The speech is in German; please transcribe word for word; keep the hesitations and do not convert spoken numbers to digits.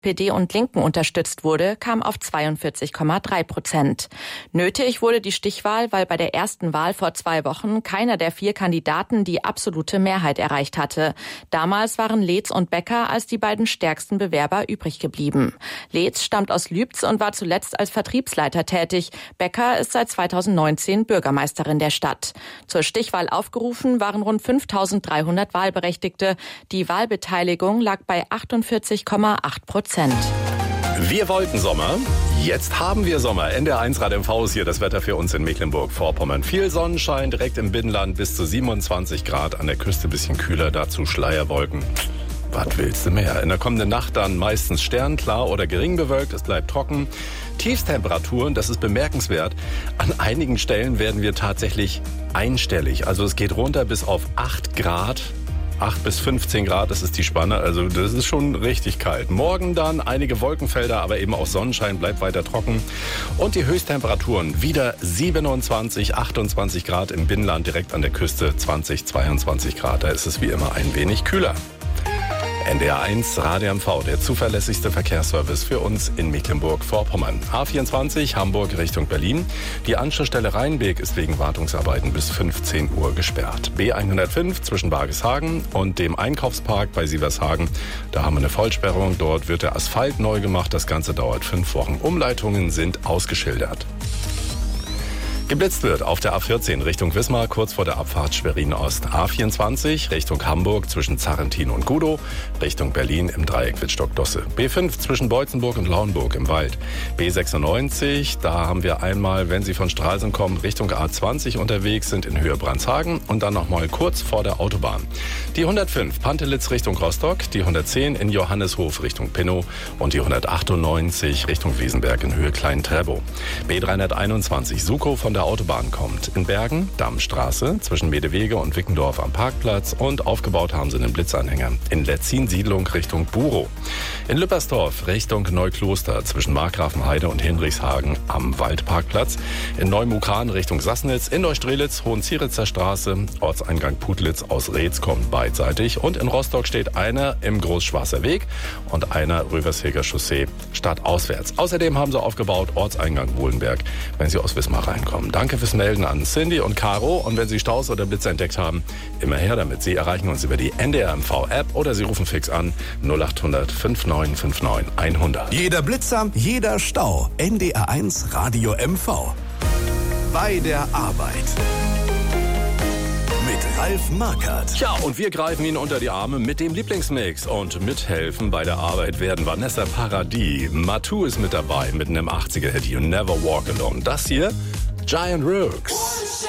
P D und Linken unterstützt wurde, kam auf zweiundvierzig Komma drei Prozent. Nötig wurde die Stichwahl, weil bei der ersten Wahl vor zwei Wochen keiner der vier Kandidaten die absolute Mehrheit erreicht hatte. Damals waren Leetz und Becker als die beiden stärksten Bewerber übrig geblieben. Leetz stammt aus Lübz und war zuletzt als Vertriebsleiter tätig. Becker ist seit zweitausendneunzehn Bürgermeisterin der Stadt. Zur Stichwahl aufgerufen waren rund fünftausenddreihundert Wahlberechtigte. Die Wahlbeteiligung lag bei achtundvierzig Komma acht Prozent. Wir wollten Sommer, jetzt haben wir Sommer. N D R eins Rad M V ist hier das Wetter für uns in Mecklenburg-Vorpommern. Viel Sonnenschein, direkt im Binnenland bis zu siebenundzwanzig Grad, an der Küste ein bisschen kühler, dazu Schleierwolken. Was willst du mehr? In der kommenden Nacht dann meistens sternklar oder gering bewölkt, es bleibt trocken. Tiefstemperaturen, das ist bemerkenswert, an einigen Stellen werden wir tatsächlich einstellig. Also es geht runter bis auf acht Grad. acht bis fünfzehn Grad, das ist die Spanne, also das ist schon richtig kalt. Morgen dann einige Wolkenfelder, aber eben auch Sonnenschein, bleibt weiter trocken. Und die Höchsttemperaturen wieder siebenundzwanzig, achtundzwanzig Grad im Binnenland, direkt an der Küste zwanzig, zweiundzwanzig Grad. Da ist es wie immer ein wenig kühler. N D R eins Radio M V, der zuverlässigste Verkehrsservice für uns in Mecklenburg-Vorpommern. A vierundzwanzig Hamburg Richtung Berlin. Die Anschlussstelle Rheinbeek ist wegen Wartungsarbeiten bis fünfzehn Uhr gesperrt. B hundertfünf zwischen Bargishagen und dem Einkaufspark bei Sievershagen. Da haben wir eine Vollsperrung. Dort wird der Asphalt neu gemacht. Das Ganze dauert fünf Wochen. Umleitungen sind ausgeschildert. Geblitzt wird auf der A vierzehn Richtung Wismar, kurz vor der Abfahrt Schwerin-Ost. A vierundzwanzig Richtung Hamburg zwischen Zarrentin und Gudow, Richtung Berlin im Dreieck Wittstock-Dosse. B fünf zwischen Beutzenburg und Lauenburg im Wald. B sechsundneunzig, da haben wir einmal, wenn Sie von Stralsund kommen, Richtung A zwanzig unterwegs sind in Höhe Brandshagen und dann nochmal kurz vor der Autobahn. Die hundertfünf Pantelitz Richtung Rostock, die hundertzehn in Johanneshof Richtung Pinnow und die hundertachtundneunzig Richtung Wiesenberg in Höhe Klein-Trebow. B dreihunderteinundzwanzig Sukow von der Autobahn kommt. In Bergen, Dammstraße, zwischen Medewege und Wickendorf am Parkplatz und aufgebaut haben sie einen Blitzanhänger. In Letzin Siedlung Richtung Burow. In Lüppersdorf Richtung Neukloster zwischen Markgrafenheide und Hinrichshagen am Waldparkplatz. In Neumukran Richtung Sassnitz. In Neustrelitz Hohenzieritzer Straße. Ortseingang Putlitz aus Reetz kommt beidseitig. Und in Rostock steht einer im Großschwarzer Weg und einer Röversheger Chaussee stadtauswärts. Außerdem haben sie aufgebaut Ortseingang Wohlenberg, wenn Sie aus Wismar reinkommen. Danke fürs Melden an Cindy und Caro. Und wenn Sie Staus oder Blitze entdeckt haben, immer her damit. Sie erreichen uns über die N D R M V-App oder Sie rufen fix an null acht hundert neunundfünfzig neunundfünfzig hundert. Jeder Blitzer, jeder Stau. N D R eins Radio M V. Bei der Arbeit. Mit Ralf Markert. Tja, und wir greifen ihn unter die Arme mit dem Lieblingsmix. Und mithelfen bei der Arbeit werden Vanessa Paradis. Matou ist mit dabei mit einem achtziger-Hit You Never Walk Alone. Das hier, Giant Rooks.